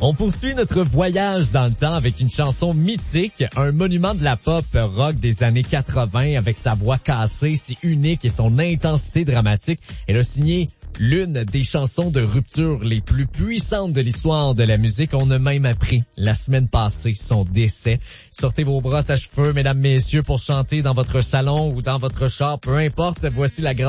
On poursuit notre voyage dans le temps avec une chanson mythique, un monument de la pop rock des années 80 avec sa voix cassée, si unique et son intensité dramatique. Elle a signé l'une des chansons de rupture les plus puissantes de l'histoire de la musique. On a même appris la semaine passée son décès. Sortez vos brosses à cheveux, mesdames, messieurs, pour chanter dans votre salon ou dans votre char, peu importe. Voici la grande